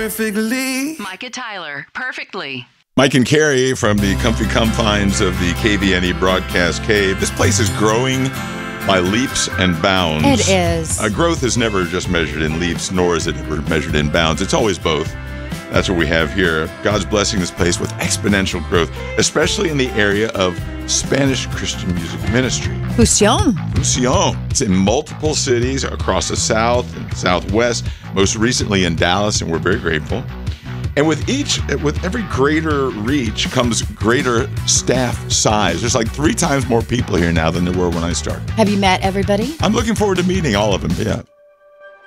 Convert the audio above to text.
perfectly. Micah Tyler, perfectly. Mike and Carrie from the comfy confines of the KVNE broadcast cave. This place is growing by leaps and bounds. It is. Growth is never just measured in leaps, nor is it ever measured in bounds. It's always both. That's what we have here. God's blessing this place with exponential growth, especially in the area of Spanish Christian music ministry. Fusión. It's in multiple cities across the South and Southwest, most recently in Dallas, and we're very grateful. And with every greater reach comes greater staff size. There's like 3 times more people here now than there were when I started. Have you met everybody? I'm looking forward to meeting all of them, yeah.